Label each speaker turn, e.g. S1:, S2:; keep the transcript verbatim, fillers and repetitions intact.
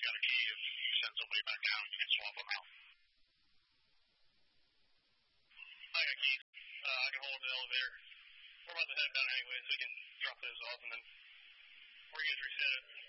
S1: got a key. If you send somebody back down, you can swap them out. I got keys. Uh, I can hold the elevator. We're about to head down anyway, so we can drop those off, and then we're going to reset it.